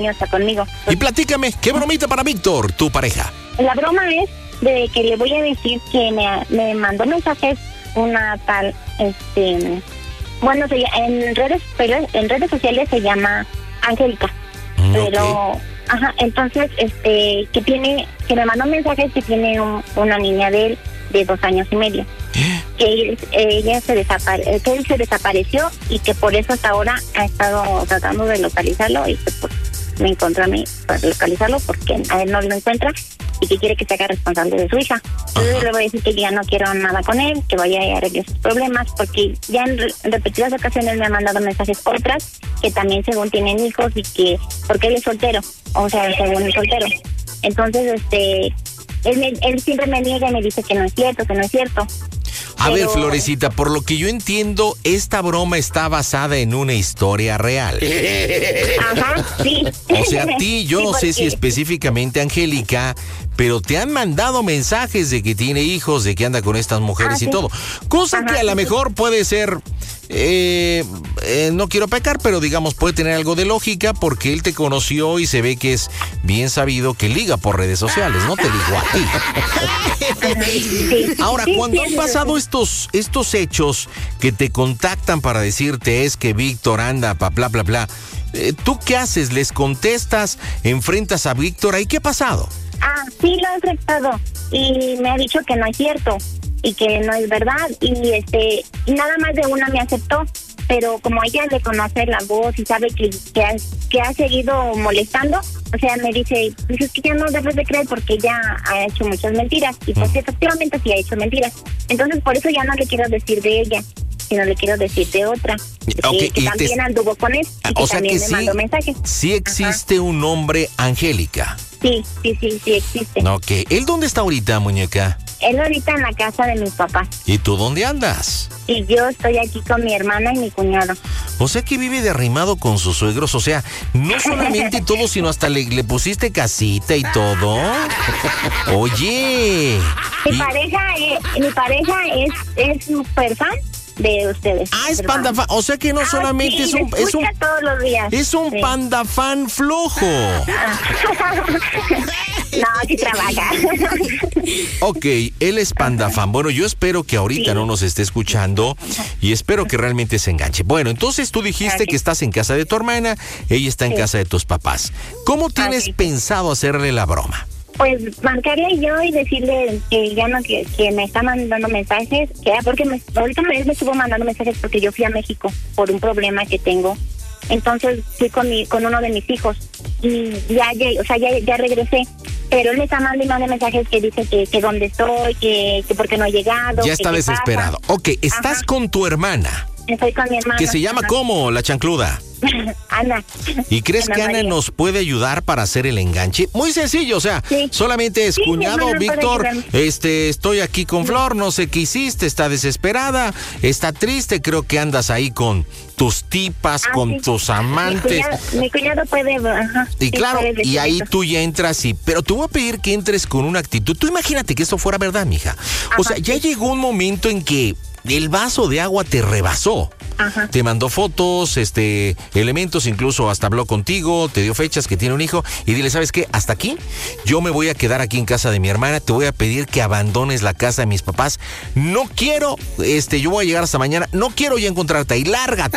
está conmigo. Y platícame, ¿qué bromita para Víctor, tu pareja? La broma es de que le voy a decir que me mandó mensajes una tal, bueno, en redes sociales se llama Angélica, pero, entonces, que me mandó mensajes que tiene una niña de él de 2 años y medio, que él se desapareció y que por eso hasta ahora ha estado tratando de localizarlo y que pues me encontró a mí para localizarlo porque a él no lo encuentra y que quiere que se haga responsable de su hija. Entonces le voy a decir que ya no quiero nada con él, que vaya a arreglar sus problemas, porque ya en repetidas ocasiones me ha mandado mensajes otras que también según tienen hijos y que porque él es soltero, o sea, según es soltero. Entonces, él siempre me niega y me dice que no es cierto, A ver, Florecita, por lo que yo entiendo, esta broma está basada en una historia real. Ajá, sí. O sea, a ti, yo no sé si específicamente Angélica, pero te han mandado mensajes de que tiene hijos, de que anda con estas mujeres y todo. Cosa que a lo mejor puede ser, no quiero pecar, pero digamos, puede tener algo de lógica porque él te conoció y se ve que es bien sabido que liga por redes sociales, no te digo a ti. Ahora, cuando han pasado estos hechos que te contactan para decirte es que Víctor anda, bla, bla, bla, ¿tú qué haces? ¿Les contestas? ¿Enfrentas a Víctor? ¿Y qué ha pasado? Sí, lo he enfrentado y me ha dicho que no es cierto y que no es verdad y nada más de una me aceptó, pero como ella le conoce la voz y sabe que ha seguido molestando, o sea, me dice, pues es que ya no debes de creer porque ella ha hecho muchas mentiras y pues efectivamente sí ha hecho mentiras, entonces por eso ya no le quiero decir de ella, sino le quiero decir de otra, que también anduvo con él y que también me mandó mensajes. Sí existe un nombre Angélica. Sí existe. Ok, ¿él dónde está ahorita, muñeca? Él ahorita en la casa de mis papás. ¿Y tú dónde andas? Y yo estoy aquí con mi hermana y mi cuñado. O sea que vive de arrimado con sus suegros, o sea, no solamente todo, sino hasta le pusiste casita y todo. Oye. Mi pareja es súper fan de ustedes. Es panda fan, o sea que no solamente sí, es un todos los días. Es un panda fan flojo. No, sí trabaja. Ok, él es panda fan. Bueno, yo espero que ahorita no nos esté escuchando y espero que realmente se enganche. Bueno, entonces tú dijiste que estás en casa de tu hermana, ella está en casa de tus papás. ¿Cómo tienes pensado hacerle la broma? Pues marcarle yo y decirle que ya no, que me está mandando mensajes, que porque ahorita me estuvo mandando mensajes porque yo fui a México por un problema que tengo. Entonces fui con uno de mis hijos y ya regresé, pero él me está mandando mensajes que dice que dónde estoy, que por qué no he llegado. Ya está desesperado. Pasa. Ok, estás con tu hermana. Estoy con mi hermana. ¿Que se llama cómo, la chancluda? Ana. ¿Y crees que Ana nos puede ayudar para hacer el enganche? Muy sencillo, o sea, solamente es cuñado, Víctor, estoy aquí con Flor, no sé qué hiciste, está desesperada, está triste, creo que andas ahí con tus tipas, con tus amantes. Mi cuñado puede, y claro, y ahí tú ya entras pero te voy a pedir que entres con una actitud. Tú imagínate que eso fuera verdad, mija. O sea, ya llegó un momento en que el vaso de agua te rebasó. Te mandó fotos, elementos, incluso hasta habló contigo, te dio fechas que tiene un hijo y dile, ¿sabes qué? Hasta aquí, yo me voy a quedar aquí en casa de mi hermana, te voy a pedir que abandones la casa de mis papás, no quiero, yo voy a llegar hasta mañana, no quiero ya encontrarte ahí, lárgate.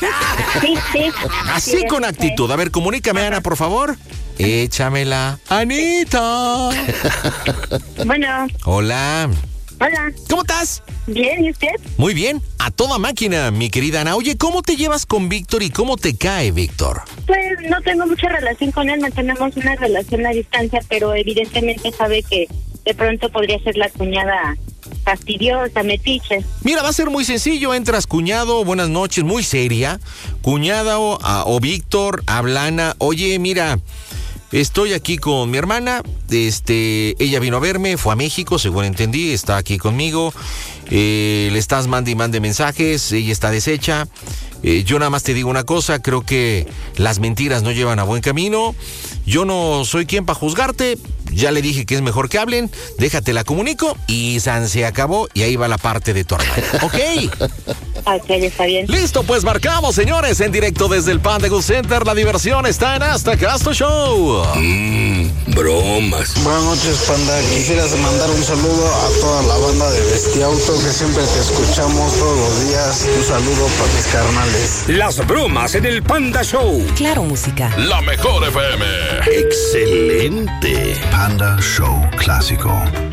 Sí. Así con actitud, a ver, comunícame, Ana, por favor. Échamela. Anita. Bueno. Hola. Hola. ¿Cómo estás? Bien, ¿y usted? Muy bien, a toda máquina, mi querida Ana. Oye, ¿cómo te llevas con Víctor y cómo te cae Víctor? Pues no tengo mucha relación con él, mantenemos una relación a distancia, pero evidentemente sabe que de pronto podría ser la cuñada fastidiosa, metiche. Mira, va a ser muy sencillo, entras cuñado, buenas noches, muy seria. Cuñada o Víctor, habla Ana, oye, mira, estoy aquí con mi hermana, ella vino a verme, fue a México, según entendí, está aquí conmigo, le estás mande y mande mensajes, ella está deshecha, yo nada más te digo una cosa, creo que las mentiras no llevan a buen camino, yo no soy quien para juzgarte, ya le dije que es mejor que hablen, déjate la comunico y se acabó y ahí va la parte de tu hermana, ¿ok? Ok, está bien. Listo, pues marcamos, señores, en directo desde el Panda Expo Center. La diversión está en Hasta Casto Show. Bromas. Buenas noches, Panda. Quisieras mandar un saludo a toda la banda de Bestiauto, que siempre te escuchamos todos los días. Un saludo para mis carnales. Las bromas en el Panda Show. Claro, música. La mejor FM. Excelente. Panda Show Clásico.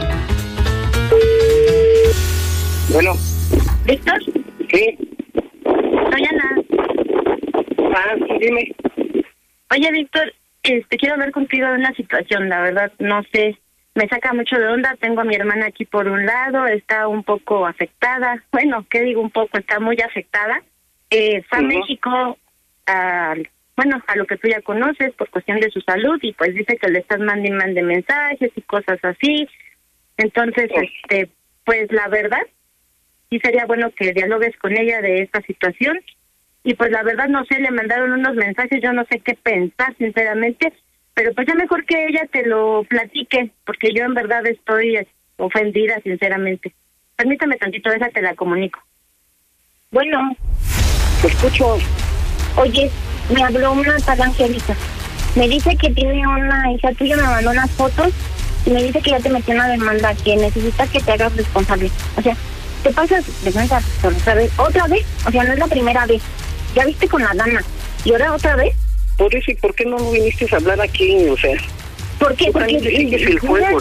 Bueno. ¿Víctor? Sí. Soy Ana. Sí, dime. Oye, Víctor, quiero hablar contigo de una situación, la verdad, no sé, me saca mucho de onda. Tengo a mi hermana aquí por un lado, está un poco afectada. Bueno, ¿qué digo un poco? Está muy afectada. Fue a México, a lo que tú ya conoces, por cuestión de su salud, y pues dice que le estás mandando mensajes y cosas así. Entonces, pues la verdad, sí sería bueno que dialogues con ella de esta situación. Y pues la verdad, no sé, le mandaron unos mensajes, yo no sé qué pensar, sinceramente, pero pues ya mejor que ella te lo platique, porque yo en verdad estoy ofendida, sinceramente. Permítame tantito, te la comunico. Bueno, te escucho. Oye, me habló una tal Angélica. Me dice que tiene una hija tuya, me mandó unas fotos y me dice que ya te metió una demanda, que necesita que te hagas responsable. O sea, te pasas de cuenta otra vez, o sea, no es la primera vez. Ya viste con la Dana, y ahora otra vez. Por eso, ¿y por qué no viniste a hablar aquí? O sea, ¿por qué? Porque sigues el juego,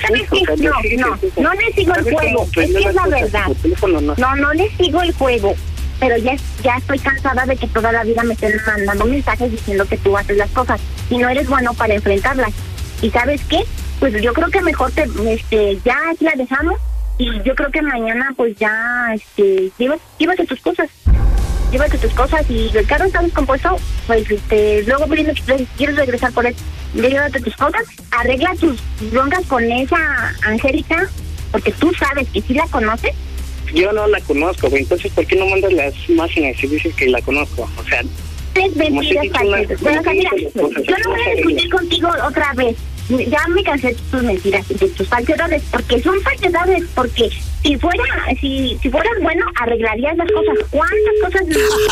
no le sigo el juego, es que es la verdad. No le sigo el juego, pero ya estoy cansada de que toda la vida me estén mandando mensajes diciendo que tú haces las cosas y no eres bueno para enfrentarlas. ¿Y sabes qué? Pues yo creo que mejor ya aquí la dejamos, y yo creo que mañana pues ya llévate tus cosas. Llévate tus cosas, y el carro está descompuesto, pues luego quieres regresar por él. Llévate tus cosas, arregla tus broncas con esa Angélica, porque tú sabes que sí la conoces. Yo no la conozco, güey. Entonces, ¿por qué no mandas las imágenes si dices que la conozco? O sea, es mentira, pero, o sea, mira, yo no voy a discutir contigo otra vez. Ya me cansé de tus mentiras y de tus falsedades, porque son falsedades, porque si fueras bueno, arreglarías las cosas. ¿Cuántas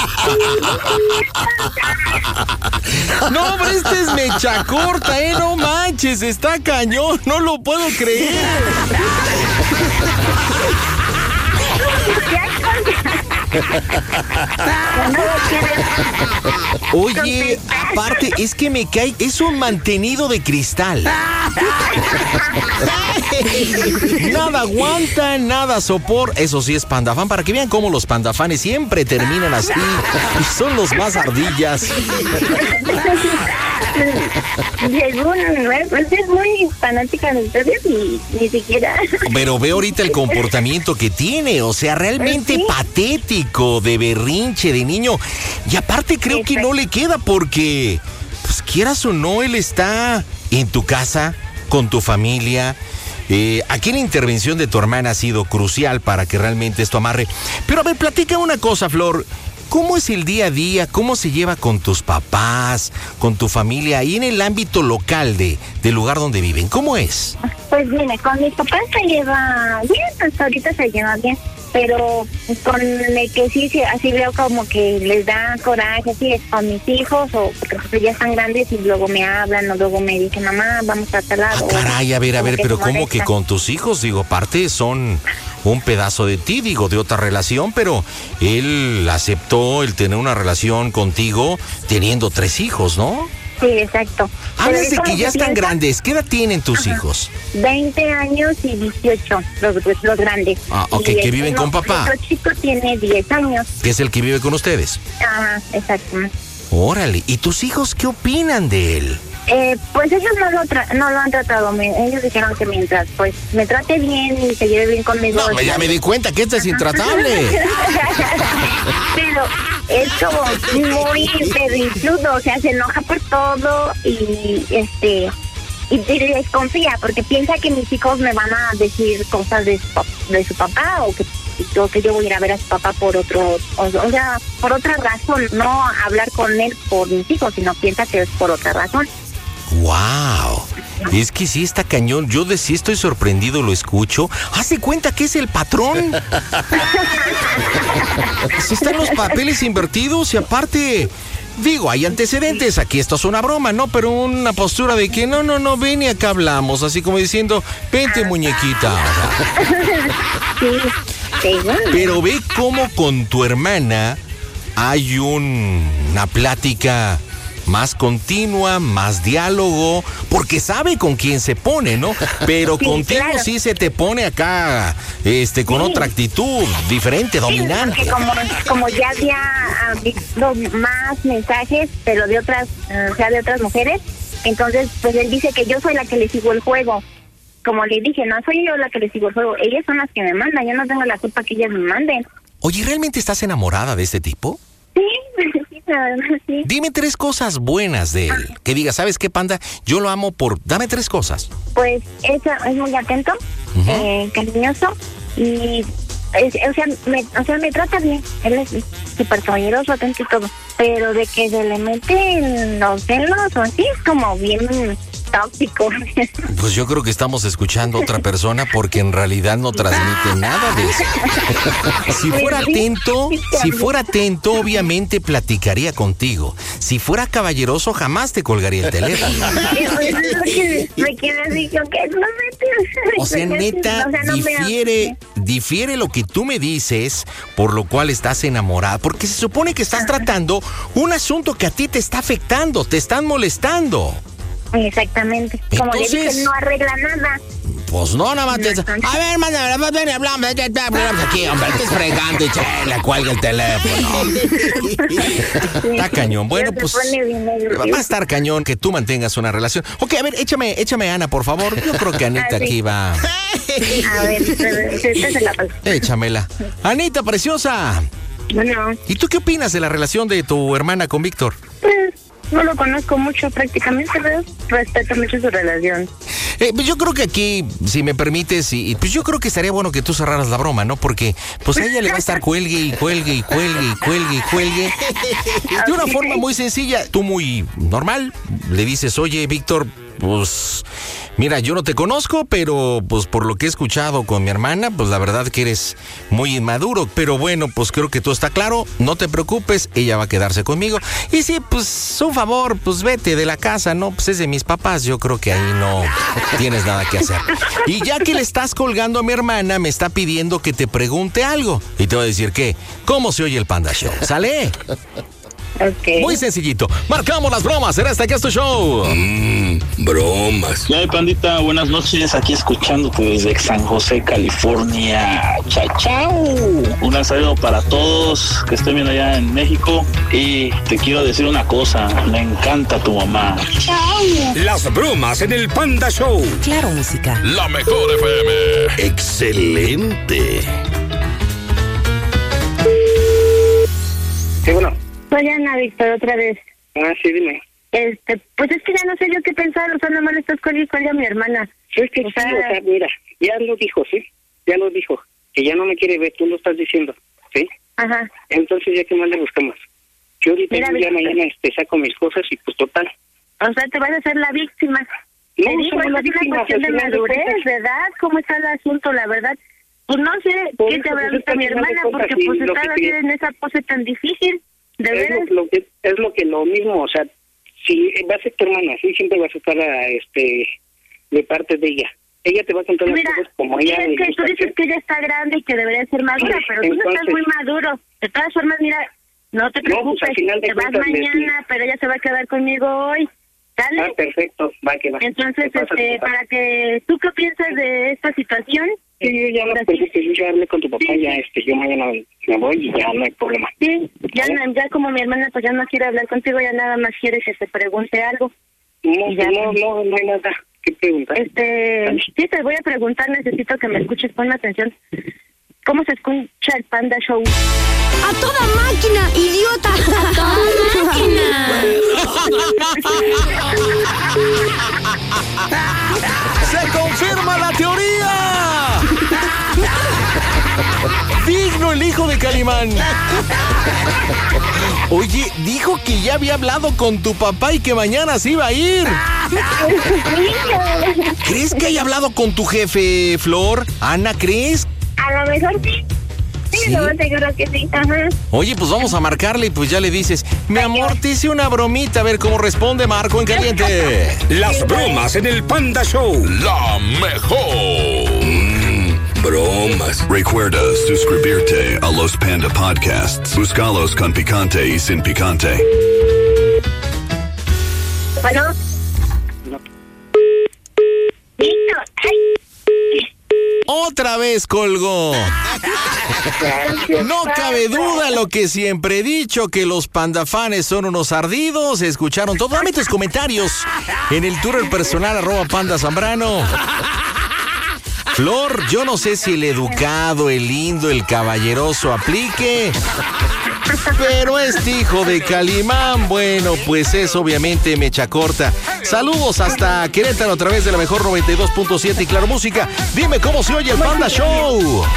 cosas? No, hombre, es mecha corta, no manches, está cañón, no lo puedo creer. Oye, aparte, es que me cae, es un mantenido de cristal. Nada aguanta, nada soporta. Eso sí es pandafán, para que vean cómo los pandafanes siempre terminan así y son los más ardillas. Es muy fanática de ustedes y ni siquiera. Pero ve ahorita el comportamiento que tiene, o sea, realmente patético, de berrinche, de niño. Y aparte creo que no le queda porque, pues quieras o no, él está en tu casa, con tu familia. Aquí la intervención de tu hermana ha sido crucial para que realmente esto amarre. Pero a ver, platica una cosa, Flor. ¿Cómo es el día a día? ¿Cómo se lleva con tus papás, con tu familia, ahí en el ámbito local del lugar donde viven? ¿Cómo es? Pues mire, con mis papás se lleva bien, hasta ahorita se lleva bien, pero con el que sí, así veo como que les da coraje, así es con mis hijos, o porque ya están grandes y luego me hablan, o luego me dicen, mamá, vamos a tal lado. Caray, a ver, pero ¿cómo que con tus hijos? Digo, aparte son un pedazo de ti, digo, de otra relación, pero él aceptó el tener una relación contigo teniendo 3 hijos, ¿no? Sí, exacto. Hablas de que ya están grandes. ¿Qué edad tienen tus hijos? 20 años y 18, los grandes. Ah, ok, que viven con papá. Otro chico tiene 10 años. Que es el que vive con ustedes. Ajá, exacto. Órale, ¿y tus hijos qué opinan de él? Pues ellos no lo han tratado. Ellos dijeron que mientras pues me trate bien y se lleve bien conmigo. No, ya me di cuenta que este es intratable. Pero es como muy pedicludo, o sea, se enoja por todo y desconfía porque piensa que mis hijos me van a decir cosas de su papá o que yo voy a ir a ver a su papá por por otra razón, no hablar con él por mis hijos, sino piensa que es por otra razón. ¡Wow! Es que sí está cañón. Yo de sí estoy sorprendido, lo escucho. Hace cuenta que es el patrón. Sí están los papeles invertidos y aparte... Digo, hay antecedentes, aquí esto es una broma, ¿no? Pero una postura de que no, ven y acá hablamos, así como diciendo, vente muñequita. Pero ve cómo con tu hermana hay una plática más continua, más diálogo, porque sabe con quién se pone, ¿no? Pero sí, contigo claro. Sí se te pone acá, con otra actitud, diferente, dominante. Como ya había visto más mensajes, pero de otras, de otras mujeres, entonces, pues él dice que yo soy la que le sigo el juego. Como le dije, no soy yo la que le sigo el juego, ellas son las que me mandan, yo no tengo la culpa que ellas me manden. Oye, ¿realmente estás enamorada de este tipo? Sí. Dime 3 cosas buenas de él. Que diga, ¿sabes qué, Panda? Yo lo amo por... Dame 3 cosas. Pues es muy atento, cariñoso y... me trata bien. Él es súper caballeroso, atento y todo. Pero de que se le meten los celos o así, es como bien... tóxico. Pues yo creo que estamos escuchando a otra persona porque en realidad no transmite nada de eso. Si fuera atento, obviamente platicaría contigo. Si fuera caballeroso, jamás te colgaría el teléfono. Me quiere decir que no me... O sea, neta, difiere lo que tú me dices, por lo cual estás enamorada, porque se supone que estás tratando un asunto que a ti te está afectando, te están molestando. Exactamente. Como le dije, no arregla nada. Pues no, nada más te... A ver, hermano, ven y hablamos aquí, hombre, te estás fregando y le cuelga el teléfono. Está cañón. Bueno, pues va a estar cañón que tú mantengas una relación. Ok, a ver, échame a Ana, por favor. Yo creo que Anita aquí va... A ver, échamela. Anita, preciosa. Bueno. ¿Y tú qué opinas de la relación de tu hermana con Víctor? Pues... no lo conozco mucho prácticamente, pero respeto mucho su relación. Pues yo creo que aquí, si me permites, y pues yo creo que estaría bueno que tú cerraras la broma, ¿no? Porque pues a ella le va a estar cuelgue. De una forma muy sencilla, tú muy normal, le dices, oye, Víctor, pues... Mira, yo no te conozco, pero pues por lo que he escuchado con mi hermana, pues la verdad que eres muy inmaduro. Pero bueno, pues creo que todo está claro, no te preocupes, ella va a quedarse conmigo. Y sí, pues un favor, pues vete de la casa, ¿no? Pues es de mis papás, yo creo que ahí no tienes nada que hacer. Y ya que le estás colgando a mi hermana, me está pidiendo que te pregunte algo. Y te voy a decir que, ¿cómo se oye el Panda Show? ¿Sale? Okay. Muy sencillito. Marcamos las bromas en este que es tu show. Bromas. Ya, pandita, buenas noches. Aquí escuchándote desde San José, California. Chao. Un saludo para todos que estén bien allá en México. Y te quiero decir una cosa. Me encanta tu mamá. Chao. Las bromas en el Panda Show. Claro, música. La mejor FM. Excelente. Sí, bueno. Soy Ana, Víctor, otra vez. Sí, dime. Pues es que ya no sé yo qué pensar, o sea, nomás le estás con a mi hermana. Es que mira, ya lo dijo, ¿sí? Ya lo dijo, que ya no me quiere ver, tú lo estás diciendo, ¿sí? Ajá. Entonces, ¿ya qué más le buscamos? Yo ahorita ya mañana saco mis cosas y pues total. O sea, te vas a hacer la víctima. No, te digo, es una cuestión de madurez, ¿verdad? ¿Cómo está el asunto, la verdad? Pues no sé qué te habrá visto mi hermana, porque pues está en esa pose tan difícil. Es lo mismo, o sea, si va a ser tu hermana, sí, siempre vas a estar de parte de ella. Ella te va a contar las cosas como ella. Es que tú dices que ella está grande y que debería ser madura, pero tú no estás muy maduro. De todas formas, mira, no te preocupes, pues, te vas mañana, pero ella se va a quedar conmigo hoy. ¿Sale? Ah, perfecto, va que va. Entonces, para que, ¿tú qué piensas de esta situación? Sí, yo ya no preocupes, yo ya hablé con tu papá, ya yo mañana me voy y ya no hay problema. Sí, ya como mi hermana pues ya no quiere hablar contigo, ya nada más quiere que te pregunte algo. No hay nada que preguntar. Sí, te voy a preguntar, necesito que me escuches, ponme atención. ¿Cómo se escucha el Panda Show? ¡A toda máquina, idiota! ¡A toda máquina! ¡Se confirma la teoría! Digno el hijo de Calimán. Oye, dijo que ya había hablado con tu papá y que mañana se iba a ir. ¿Crees que haya hablado con tu jefe, Flor? Ana, ¿crees? A lo mejor sí. Sí, no, seguro que sí. Ajá. Oye, pues vamos a marcarle y pues ya le dices, mi amor, te hice una bromita, a ver cómo responde Marco en Caliente. Las bromas en el Panda Show. La mejor. Bromas. Recuerda suscribirte a los Panda Podcasts. Búscalos con picante y sin picante. Bueno. Listo. Ay. Otra vez colgó. No cabe duda lo que siempre he dicho, que los pandafanes son unos ardidos. Escucharon todo. Dame tus comentarios en el Twitter personal @PandaZambrano. Flor, yo no sé si el educado, el lindo, el caballeroso aplique, pero este hijo de Calimán, bueno, pues es obviamente mecha corta. Saludos hasta Querétaro a través de la mejor 92.7 y Claro Música. Dime cómo se oye el Panda Show.